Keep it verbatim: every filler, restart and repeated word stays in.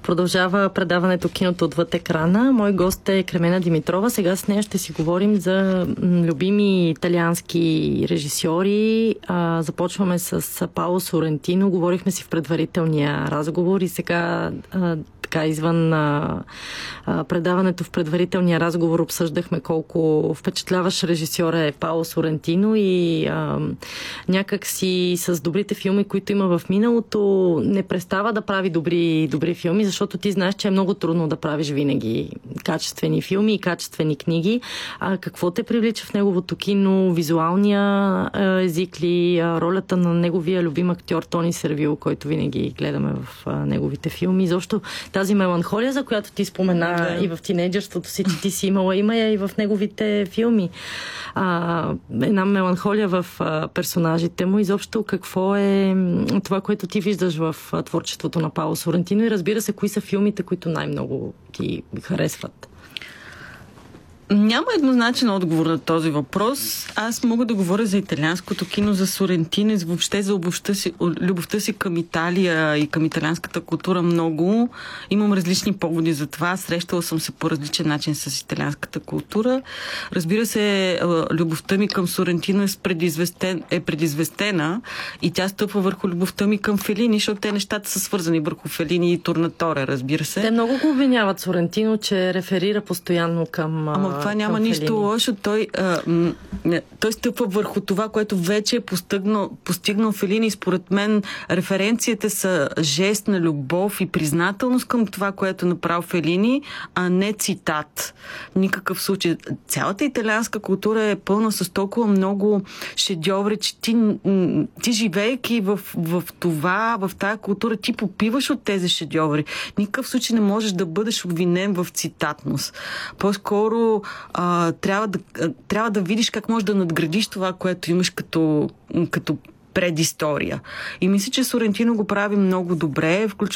Продължава предаването Киното отвъд екрана. Мой гост е Кремена Димитрова. Сега с нея ще си говорим за любими италиански режисьори. А, започваме с Паоло Сорентино. Говорихме си в предварителния разговор и сега а, така извън а, а, предаването в предварителния разговор обсъждахме колко впечатляващ режисьор е Паоло Сорентино и а, някак си с добрите филми, които има в миналото, не престава да прави добри, добри филми, защото ти знаеш, че е много трудно да правиш винаги качествени филми и качествени книги. А какво те привлича в неговото кино? Визуалния а, език ли? А, ролята на неговия любим актьор Тони Сервило, който винаги гледаме в а, неговите филми. Изобщо тази меланхолия, за която ти спомена да. И в тинейджърството си, че ти си имала, има я и в неговите филми. А, една меланхолия в а, персонажите му. Изобщо какво е това, което ти виждаш в а, творчеството на Паоло Сорентино и разбира се, кои са филмите, които най-много ти харесват? Няма еднозначен отговор на този въпрос. Аз мога да говоря за италианското кино, за Сорентино и въобще за любовта си, любовта си към Италия и към италианската култура много. Имам различни поводи за това. Срещала съм се по различен начин с италианската култура. Разбира се, любовта ми към Сорентино е, предизвестен, е предизвестена и тя стъпва върху любовта ми към Фелини, защото те нещата са свързани върху Фелини и Торнаторе, разбира се. Те много го обвиняват Сорентино, че реферира постоянно към Ама това няма нищо лошо. Той, а, м, той стъпва върху това, което вече е постигнал, постигнал Фелини и според мен референцията са жест на любов и признателност към това, което е направил Фелини, а не цитат. Никакъв случай. Цялата италианска култура е пълна с толкова много шедьоври, че ти, ти живейки в, в това, в тая култура, ти попиваш от тези шедьоври. Никакъв случай не можеш да бъдеш обвинен в цитатност. По-скоро А, трябва, да, трябва да видиш как можеш да надградиш това, което имаш като, като предистория. И мисля, че Сорентино го прави много добре, включва